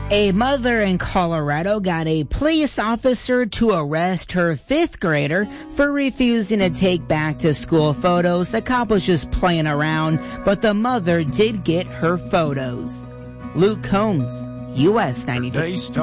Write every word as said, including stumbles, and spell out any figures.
A mother in Colorado got a police officer to arrest her fifth grader for refusing to take back to school photos. The cop was just playing around, but the mother did get her photos. Luke Combs, U S ninety-two.